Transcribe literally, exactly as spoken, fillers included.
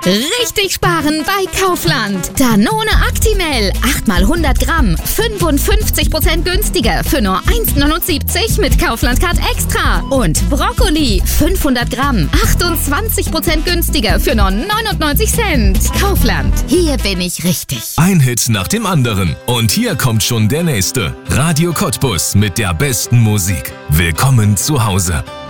Richtig sparen bei Kaufland. Danone Actimel, acht mal hundert Gramm, fünfundfünfzig Prozent günstiger für nur eins neunundsiebzig mit Kaufland Card Extra. Und Brokkoli, fünfhundert Gramm, achtundzwanzig Prozent günstiger für nur neunundneunzig Cent. Kaufland, hier bin ich richtig. Ein Hit nach dem anderen. Und hier kommt schon der nächste. Radio Cottbus mit der besten Musik. Willkommen zu Hause.